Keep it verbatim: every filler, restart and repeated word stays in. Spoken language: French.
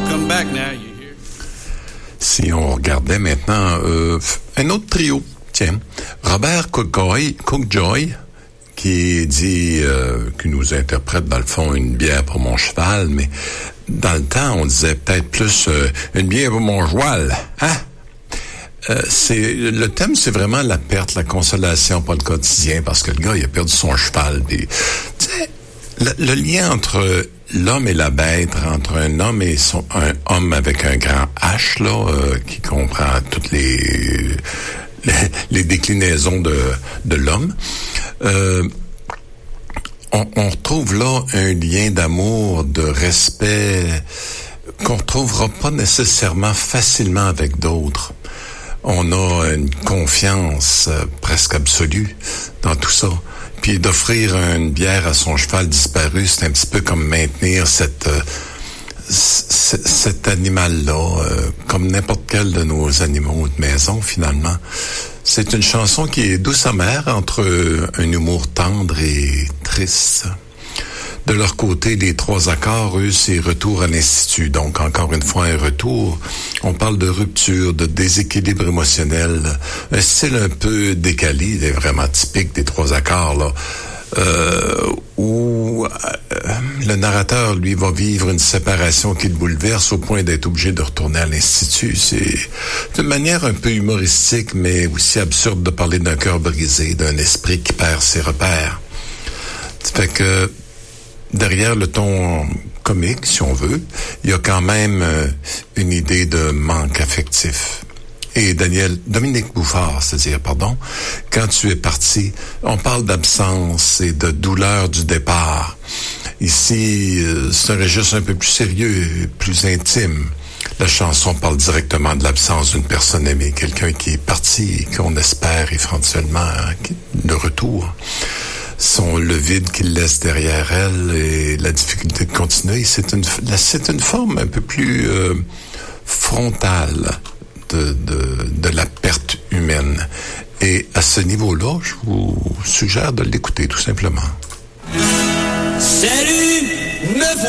Come back now, you hear? Si on regardait maintenant euh, un autre trio, tiens, Robert Cookjoy, Cookjoy qui dit, euh, qui nous interprète dans le fond une bière pour mon cheval, mais dans le temps on disait peut-être plus euh, une bière pour mon joual, hein? Euh, c'est le thème, c'est vraiment la perte, la consolation, pas le quotidien, parce que le gars il a perdu son cheval. Puis, tu sais, le, le lien entre l'homme et la bête, entre un homme et son, un homme avec un grand H là, euh, qui comprend toutes les, les les déclinaisons de de l'homme. Euh, on, on retrouve là un lien d'amour, de respect qu'on retrouvera pas nécessairement facilement avec d'autres. On a une confiance euh, presque absolue dans tout ça. Puis d'offrir une bière à son cheval disparu, c'est un petit peu comme maintenir cette euh, c- cet animal-là, euh, comme n'importe quel de nos animaux de maison, finalement. C'est une chanson qui est douce amère, entre un humour tendre et triste. De leur côté, les trois accords, eux, c'est retour à l'institut. Donc, encore une fois, un retour. On parle de rupture, de déséquilibre émotionnel. Un style un peu décalé, il est vraiment typique des trois accords, là. Euh, où euh, le narrateur, lui, va vivre une séparation qui le bouleverse au point d'être obligé de retourner à l'institut. C'est d'une manière un peu humoristique, mais aussi absurde de parler d'un cœur brisé, d'un esprit qui perd ses repères. Ça fait que derrière le ton comique, si on veut, il y a quand même euh, une idée de manque affectif. Et Daniel, Dominique Bouffard, c'est-à-dire, pardon, quand tu es parti, on parle d'absence et de douleur du départ. Ici, euh, c'est un registre un peu plus sérieux, plus intime. La chanson parle directement de l'absence d'une personne aimée, quelqu'un qui est parti et qu'on espère éventuellement hein, de retour. Son, le vide qu'il laisse derrière elle et la difficulté de continuer, c'est une, c'est une forme un peu plus euh, frontale de, de, de la perte humaine. Et à ce niveau-là, je vous suggère de l'écouter tout simplement. Salut!